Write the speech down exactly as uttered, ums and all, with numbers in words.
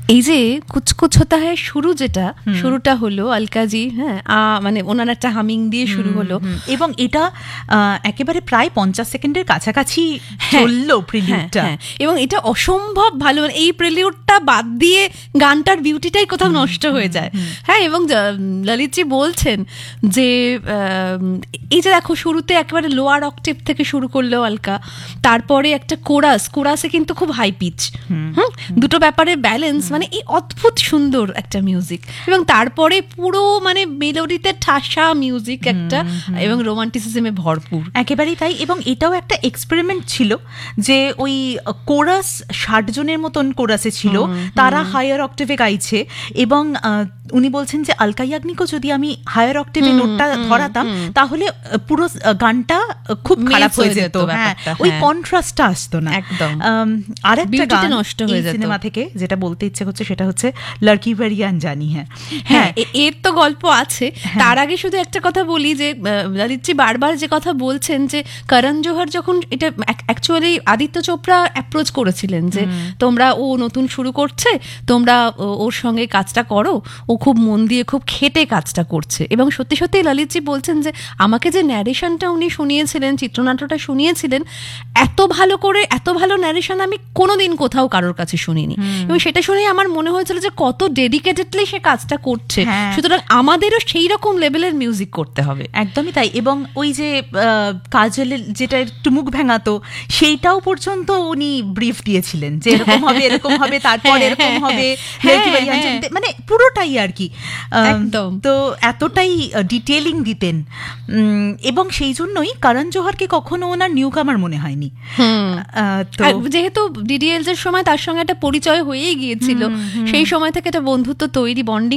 এই যে কুছ কুছ হোতা হ্যায় শুরু যেটা শুরুটা হলো আলকাজি, হ্যাঁ মানে ওনার একটা হামিং দিয়ে শুরু হলো এবং এটা একেবারে প্রায় পঞ্চাশ সেকেন্ডের কাছাকাছি চললো প্রিলিউডটা, এবং এটা অসম্ভব ভালো। এই প্রিলিউডটা বাদ দিয়ে গানটার বিউটিটাই কোথাও নষ্ট হয়ে যায়। হ্যাঁ, এবং ললিতজি বলছেন যে এই যে দেখো শুরুতে একেবারে লোয়ার অক্টেভ থেকে শুরু করলো আলকা, তারপরে একটা কোরাস, কোরাসে কিন্তু খুব হাই পিচ, হুম দুটো ব্যাপারে ব্যালেন্স, মানে এই অদ্ভুত সুন্দর একটা মিউজিক, এবং তারপরে পুরো মানে মেলোডিতে ঠাসা মিউজিক একটা, এবং রোমান্টিসিজমে ভরপুর। একেবারেই তাই। এবং এটাও একটা এক্সপেরিমেন্ট ছিল যে ওই কোরাস ষাট জনের মতন কোরাসে ছিল, তারা হায়ার অক্টেভে গাইছে, এবং উনি বলছেন যে আলকা ইয়াগনিকও যদি আমি হায়ার অক্টেভে নোটটা ধরাতাম তাহলে পুরো গানটা খুব খারাপ হয়ে যেত, হ্যাঁ ওই কন্ট্রাস্টটা আসতো না একদম। আর একটা গান নষ্ট হয়ে যেত সিনেমা থেকে, যেটা বলতে ইচ্ছে করছে সেটা হচ্ছে লড়কি বাড়ি আনজানি হ্যাঁ। হ্যাঁ, এর তো গল্প আছে। তার আগে শুধু একটা কথা বলি যে ললিতজি বারবার যে কথা বলছেন যে করণ জোহর যখন এটা অ্যাকচুয়ালি আদিত্য চোপড়া অ্যাপ্রোচ করেছিলেন যে তোমরা ও নতুন শুরু করছে, তোমরা ওর সঙ্গে কাজটা করো, ও খুব মন দিয়ে খুব খেটে কাজটা করছে। এবং সত্যি সত্যি ললিতজি বলছেন যে আমাকে যে ন্যারেশনটা উনি শুনিয়েছিলেন, চিত্রনাট্যটা শুনিয়েছিলেন, এত ভালো করে এত ভালো ন্যারেশন আমি কোনোদিন কোথাও কারোর কাছে শুনিনি, এবং সেটা শুনে আমার মনে হয়েছিল যে কত ডেডিকেটেডলি সে কাজটা করছে, সুতরাং আমাদেরও সেই রকম লেভেলের মিউজিক করতে হবে। একদমই তাই। এবং ওই যে কাজলের যেটা একটু মুখ ভেঙাতো সেইটাও পর্যন্ত উনি ব্রিফ দিয়েছিলেন যে এরকম হবে এরকম হবে তারপর এরকম হবে, মানে পুরোটাই আর কি একদম। তো এতটাই ডিটেলিং দিতেন, এবং সেই জন্যই করণ জোহরকে কখনো ওনার নিউ কামার মনে হয়নি। যেহেতু ডিডিএলস এর সময় তার সঙ্গে একটা পরিচয় হয়েই গিয়েছিল, সেই সময় থেকে একটা বন্ধুত্ব তৈরি, বন্ডিং